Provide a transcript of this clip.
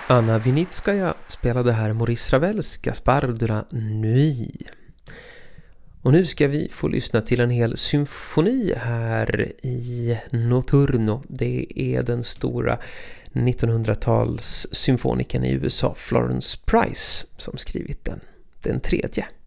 Anna Vinitskaja spelade här Maurice Ravels Gaspard de la Nuit. Och nu ska vi få lyssna till en hel symfoni här i Notturno. Det är den stora 1900-tals symfonikern i USA Florence Price som skrivit den tredje.